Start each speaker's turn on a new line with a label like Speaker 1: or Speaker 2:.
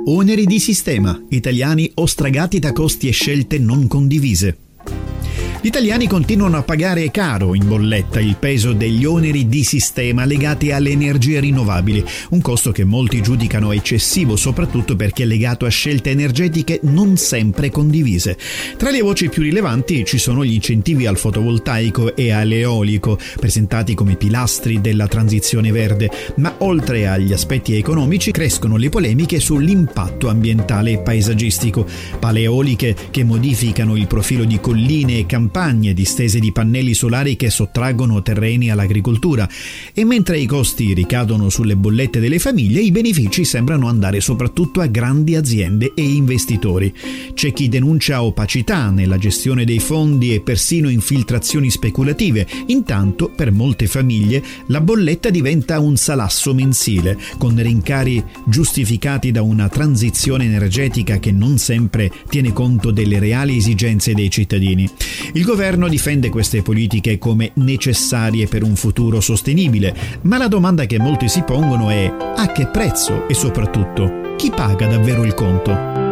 Speaker 1: Oneri di sistema. Italiani ostragati da costi e scelte non condivise. Gli italiani continuano a pagare caro in bolletta il peso degli oneri di sistema legati alle energie rinnovabili, un costo che molti giudicano eccessivo, soprattutto perché è legato a scelte energetiche non sempre condivise. Tra le voci più rilevanti ci sono gli incentivi al fotovoltaico e all'eolico, presentati come pilastri della transizione verde, ma oltre agli aspetti economici crescono le polemiche sull'impatto ambientale e paesaggistico. Pale eoliche che modificano il profilo di colline e campagne, distese di pannelli solari che sottraggono terreni all'agricoltura, e mentre i costi ricadono sulle bollette delle famiglie, i benefici sembrano andare soprattutto a grandi aziende e investitori. C'è chi denuncia opacità nella gestione dei fondi e persino infiltrazioni speculative. Intanto, per molte famiglie, la bolletta diventa un salasso mensile, con rincari giustificati da una transizione energetica che non sempre tiene conto delle reali esigenze dei cittadini. Il governo difende queste politiche come necessarie per un futuro sostenibile, ma la domanda che molti si pongono è: a che prezzo e soprattutto chi paga davvero il conto?